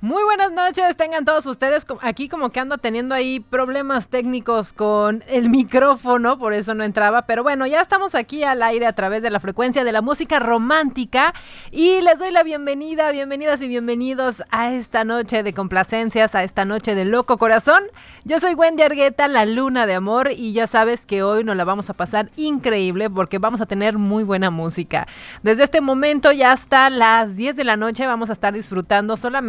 Muy buenas noches, tengan todos ustedes. Aquí como que ando teniendo ahí problemas técnicos con el micrófono, por eso no entraba. Pero bueno, ya estamos aquí al aire a través de la frecuencia de la música romántica. Y les doy la bienvenidas y bienvenidos a esta noche de complacencias, a esta noche de loco corazón. Yo soy Wendy Argueta, la luna de amor. Y ya sabes que hoy nos la vamos a pasar increíble porque vamos a tener muy buena música. Desde este momento ya hasta las 10 de la noche vamos a estar disfrutando solamente